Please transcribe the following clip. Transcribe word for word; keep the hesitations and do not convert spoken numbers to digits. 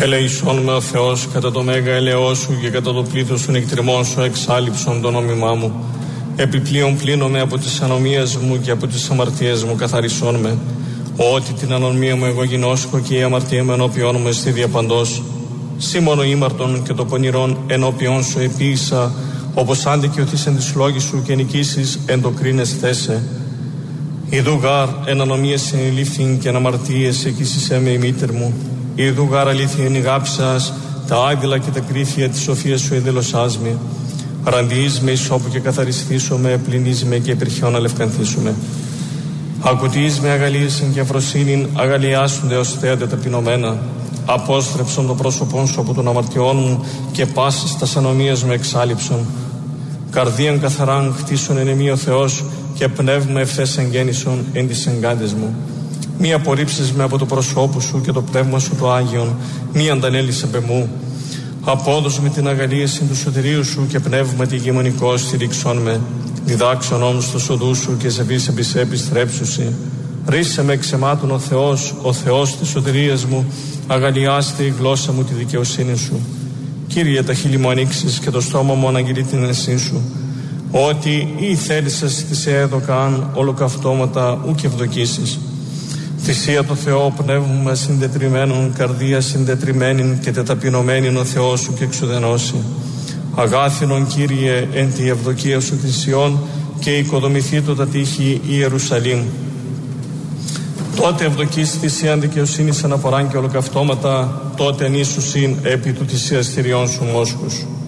Ελεησόν με ο Θεός κατά το μέγα ελαιό σου και κατά το πλήθος των εκτριμών σου εξάλληψον το νόμιμά μου. Επιπλέον πλύνομαι από τις ανομίες μου και από τις αμαρτίες μου καθαρισόν με. Ότι την ανομία μου εγώ γινώσκω και η αμαρτία μου ενώπιόν μου εστί διαπαντός. Σήμωνο ήμαρτον και το πονηρόν ενώπιόν σου επίησα, όπως άντικιωθείς εν της λόγης σου και νικήσεις εν το κρίνες θέσε. Ιδού γάρ εν ανομίες συνελήφθην και εν αμαρτίες εκείσισέ με η μήτερ μου. Ιδού γάρ αλήθεια εν ηγάψας τα άγγελα και τα κρίθια της σοφίας σου εδήλωσάς με. Ραντιείς με ισόπου και καθαριστήσω με, πλυνείς με και υπερχιόν αλευκανθήσουμε. Ακουτείς με αγαλίασιν και αφροσύνην, αγαλιάσονται ως θέατα ταπεινωμένα. Απόστρεψον το πρόσωπόν σου από των αμαρτιών μου και πάσης τας ανομίας μου εξάλληψον. Καρδίαν καθαράν χτίσον εν εμή ο Θεός και πνεύμα ευθές εγγέννησον εν τις εγκάντες μου. Μη απορρίψεις με από το προσώπου σου και το πνεύμα σου το Άγιον, μη αντανέλεις επ' εμού. Απόδος με την αγαλίαση του σωτηρίου σου και πνεύμα τη γεμονικό στηρίξον με. Διδάξον όμως το σοδού σου και σε πεις επί σε επιστρέψουσι. Ρίσε με εξαιμάτων ο Θεός, ο Θεός της σωτηρίας μου, αγαλιάστε η γλώσσα μου τη δικαιοσύνη σου. Κύριε, τα χείλη μου ανοίξεις και το στόμα μου αναγγείλει την ενσύν σου. Ότι ή θέλησες τη σε έδωκαν ολοκαυτώματα ουκ ευδοκίσεις. Θυσία το Θεό πνεύμα συντετριμένων, καρδία συντετριμένην και τεταπεινωμένην ο Θεός σου και εξουδενώσει. Αγάθινον Κύριε εν τη ευδοκία σου θυσιών και οικοδομηθήτω τα τείχη Ιερουσαλήμ. Τότε ευδοκείς θυσίαν δικαιοσύνης αναφοράν και ολοκαυτώματα, τότε ενίσουσιν επί του θυσιαστηριών σου μόσχους.